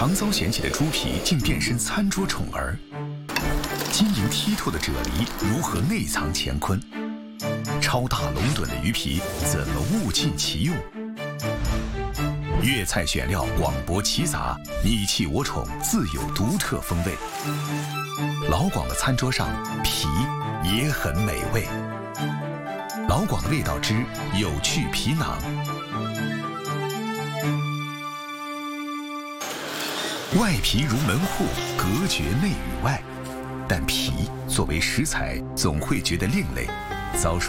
常遭嫌弃的猪皮竟变身餐桌宠儿，晶莹剔透的啫喱如何内藏乾坤？超大龙趸的鱼皮怎么物尽其用？粤菜选料广博奇杂，你气我宠，自有独特风味。老广的餐桌上，皮也很美味。老广的味道之有趣皮囊。外皮如门户，隔绝内与外，但皮作为食材，总会觉得另类，遭受